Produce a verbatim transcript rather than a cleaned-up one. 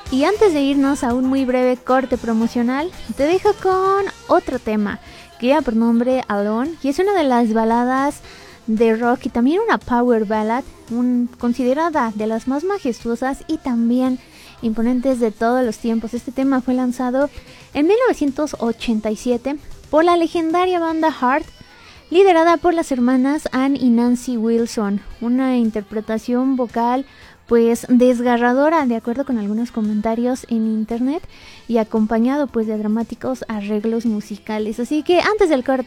Y antes de irnos a un muy breve corte promocional, te dejo con otro tema que lleva por nombre Alone, y es una de las baladas de rock y también una power ballad, un, considerada de las más majestuosas y también imponentes de todos los tiempos. Este tema fue lanzado en mil novecientos ochenta y siete por la legendaria banda Heart, liderada por las hermanas Ann y Nancy Wilson. Una interpretación vocal pues desgarradora, de acuerdo con algunos comentarios en internet, y acompañado pues de dramáticos arreglos musicales. Así que antes del corte